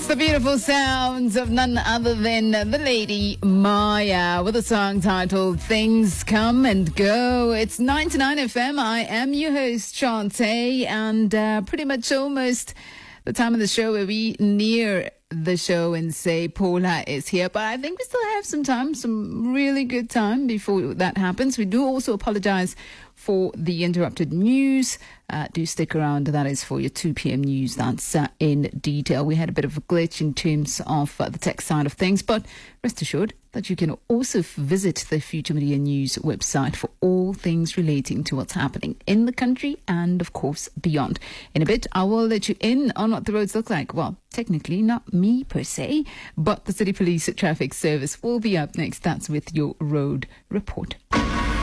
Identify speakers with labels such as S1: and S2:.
S1: the beautiful sounds of none other than the lady Maya with a song titled Things Come and Go. It's 99 FM. I am your host, Chante, and pretty much almost the time of the show where we near the show and say Paula is here. But I think we still have some time, some really good time before that happens. We do also apologize for the interrupted news. Do stick around. That is for your 2 p.m. news. That's in detail. We had a bit of a glitch in terms of the tech side of things, but rest assured that you can also visit the Future Media News website for all things relating to what's happening in the country and, of course, beyond. In a bit, I will let you in on what the roads look like. Well, technically, not me per se, but the City Police Traffic Service will be up next. That's with your road report.